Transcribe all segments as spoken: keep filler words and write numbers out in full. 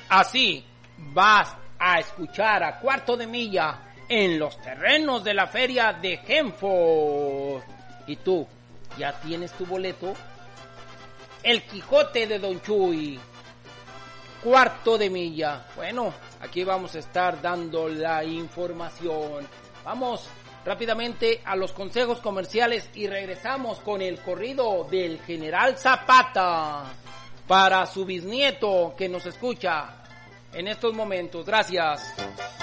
Así vas a escuchar a Cuarto de Milla en los terrenos de la feria de Genfort. ¿Y tú, ya tienes tu boleto? El Quijote de Don Chuy, Cuarto de Milla. Bueno, aquí vamos a estar dando la información. Vamos rápidamente a los consejos comerciales y regresamos con el corrido del General Zapata para su bisnieto que nos escucha en estos momentos. Gracias.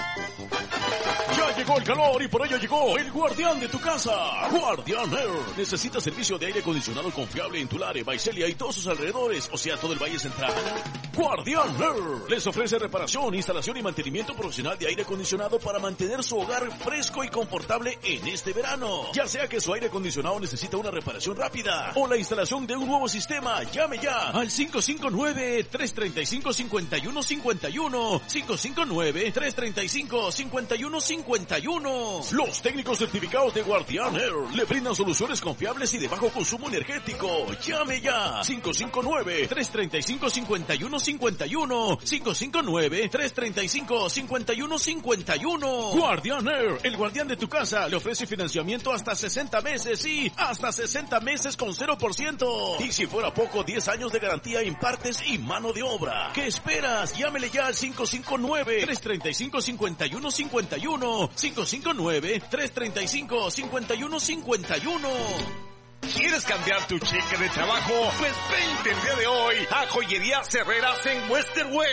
Ya llegó el calor y por ello llegó el guardián de tu casa, Guardián Air. ¿Necesitas servicio de aire acondicionado confiable en Tulare, Visalia y todos sus alrededores, o sea, todo el Valle Central? Guardián Air les ofrece reparación, instalación y mantenimiento profesional de aire acondicionado para mantener su hogar fresco y confortable en este verano. Ya sea que su aire acondicionado necesita una reparación rápida o la instalación de un nuevo sistema, llame ya al cinco cinco nueve, tres tres cinco, cinco uno cinco uno, cinco cinco nueve, tres tres cinco, cinco uno cinco uno. Los técnicos certificados de Guardián Air le brindan soluciones confiables y de bajo consumo energético. Llame ya cinco cinco nueve, tres tres cinco, cinco uno cinco uno, cinco cinco nueve, tres tres cinco, cinco uno cinco uno. Guardián Air, el guardián de tu casa, le ofrece financiamiento hasta sesenta meses y hasta sesenta meses con cero por ciento. Y si fuera poco, diez años de garantía en partes y mano de obra. ¿Qué esperas? Llámele ya al cinco cinco nueve, tres tres cinco, cinco uno cinco uno, cinco cinco nueve, tres tres cinco, cinco uno cinco uno. ¿Quieres cambiar tu cheque de trabajo? Pues vente el día de hoy a Joyería Herreras en Western Way.